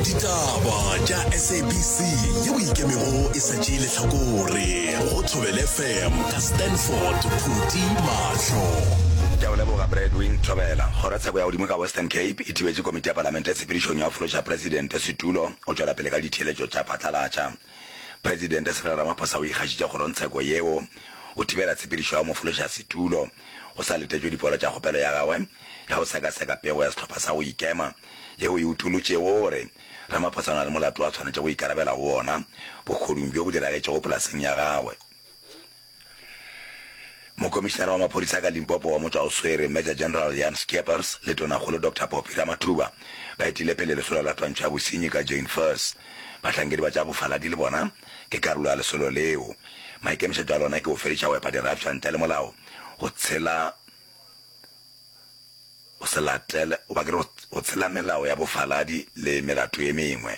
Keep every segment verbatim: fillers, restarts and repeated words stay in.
Ditaba tša S A B C yeo ikemego e satšile hlakore go Thobela F M ka Stanford Phuti Mahlo. Ke a leboga Bradwin Thobela. Kgorotsheko ya godimo ka Western Cape e thibetse komiti ya palamente tshepedišong ya fološa presidente setulo o tšwela pele ka ditheeletšo tša phatlalatša. Presidente Cyril Ramaphosa o ikgašitše kgorotsheko yeo o thibela tshepedišo ya mofološa setulo o sa letetšwe dipolo tša kgopelo ya gagwe ya go sekaseka pego ya sehlopha sa go ikema yeo e utolotšego gore Ramaphosa o na le molato wa tshwanetše go ikarabela go ona bokgoding bjo bo diragetšego polaseng ya gagwe. Mokomišenara wa maphodisa ka Limpopo wa motšwa o swere Major General Jan Skeepers le tonakgolo Doctor Poppy Ramathuba ba etile pele lesolo la twantšho ya bosenyi ka Jane First. Bahlankedi ba tša bofaladi le bona ke karolo ya lesolo leo. Maikemišetšo a lona ke go fediša wepa dirapša ntle le molao go tshela o se latele o ba ke go tshela melao ya bofaladi le melato e mengwe.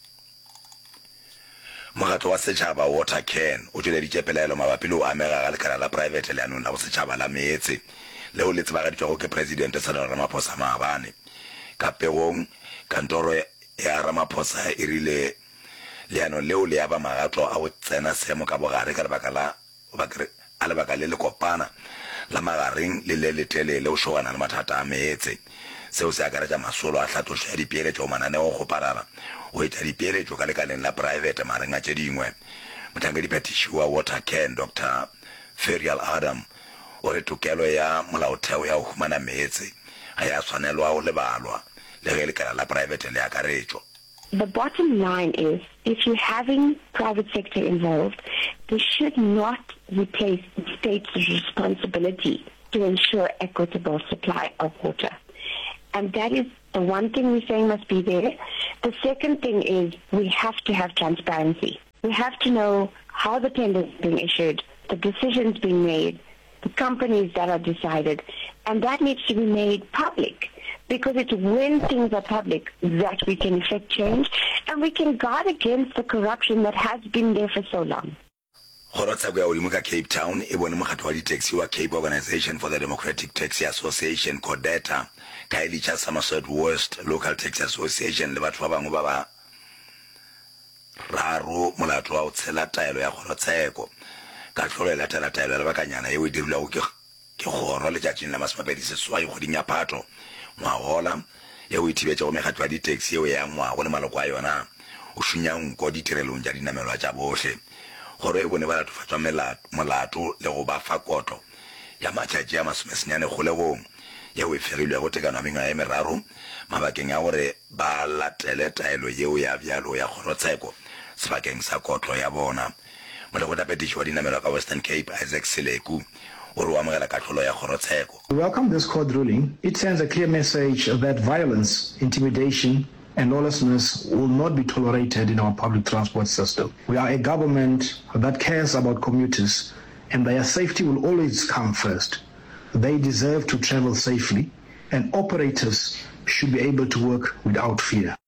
Mogatho wa setšhaba Watercan o tšweleditše pelaelo mabapi le o amega ga lekala la private leanong la go setšhaba la meetse leo le tsebagaditšwago ke presidente Cyril Ramaphosa maabane. Ka pegong kantoro ya Ramaphosa e rile leano leo le ya ba magatlo a go tsena seemo ka bogare ka lebaka la a lebaka le le kopana la magareng le le letelele o šogana le mathata a meetse. Seo se akaretša masolo a tlhatlošo ya dipeeletšo o mananeo go parara o etša dipeeletšo ka lekaleng la private mareng a tše dingwe. Motlhankediphetiši wa Watercan Doctor Ferial Adam o re tokelo ya molaotheo ya go humana meetse ga ya tshwanelwa go lebalwa le ge lekala la private le akaretšwa. The bottom line is, if you're having private sector involved, they should not replace the state's responsibility to ensure equitable supply of water. And that is the one thing we're saying must be there. The second thing is we have to have transparency. We have to know how the tender is being issued, the decisions being made, the companies that are decided, and that needs to be made public. Because it's when things are public that we can effect change and we can guard against the corruption that has been there for so long. Kgorotsheko ya godimo ka Cape Town e bone mokgatlo wa di-taxi wa Cape Organization for the Democratic Taxi Association CODETA ka e ditša Somerset West Local Taxi Association le batho ba bangwe ba ba raro molato wa go tshela taelo ya kgorotsheko ka tlholo e latela taelo ya lebakanyana eo e dirilwago ke kgoro letšatšing la masomepedi seswai kgweding ya Phatho ngwagola yeo e thibetšego mekgatlo ya di-taxi eo ya ngwago le maloko a yona o šunya nko ditirelong tša dinamelwa tša bohle. Kgoro e bone ba latofatšwa molato le go ba fa kotlo ya matšatši a masomesenyane kgolegong yeo e fegilwego tekano ya mengwaga ye meraro mabakeng ya gore ba latele taelo yeo ya bjalo ya kgorotsheko sebakeng sa kotlo ya bona. Motlhankediphetiši wa dinamelwa ka Western Cape Isaac Seleku o re o amogela katlholo ya kgorotsheko. We welcome this court ruling. It sends a clear message that violence, intimidation, and lawlessness will not be tolerated in our public transport system. We are a government that cares about commuters, and their safety will always come first. They deserve to travel safely, and operators should be able to work without fear.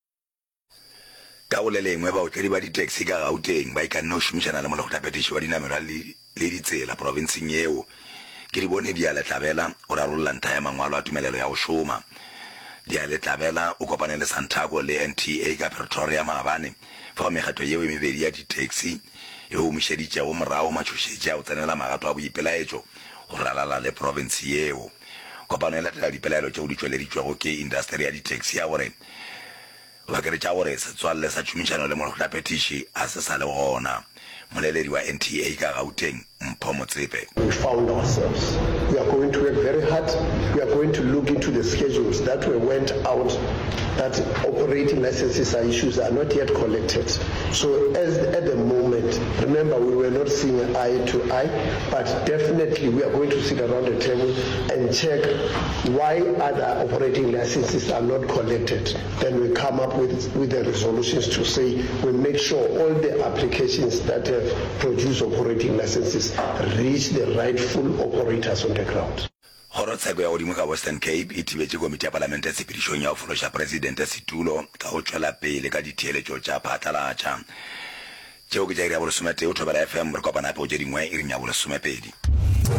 Ka go le lengwe baotledi ba di-taxi ka Gauteng ba ikanne o šomišana le motlhankediphetiši wa dinamelwa le ditsela provinceng eo ke di bone di a letlabela o rarolola ntlha ya mangwalo a tumelelo ya go šoma. Di a letlabela o kopane le Santaco le N T A ka Pretoria maabane fa mekgatlo yeo e mebedi ya di-taxi e omišeditšego morago matšhošetše a go tsenela magato a boipelaetšo go ralala le province yeo. Kopano e latela dipelaelo tšeo di tšweleditšwego ke industry ya di-taxi ya gore ba kere tša gore setswalle sa tšomišano le motlhankediphetiši a se sa le gona. Moleledi wa N T A ka Gauteng Mpho Motsepe. We found ourselves. We are going to work very hard. We are going to look into the schedules that were went out, that operating licenses are issues are not yet collected. So as at the moment, remember we were not seeing eye to eye, but definitely we are going to sit around the table and check why other operating licenses are not collected. Then we come up with, with the resolutions to say we make sure all the applications that have produced operating licenses reach the rightful operators on the ground. Kgorotsheko ya godimo ka Western Cape e thibetše komiti ya palamente tshepedišong ya go fološa presidente setulo ka go tšwela pele ka ditheeletšo tša phatlalatša tšeo ke tša iri ya bolesomepedi o Thobela F M re kopana pe o tše dingwe iri ya bolesomepedi.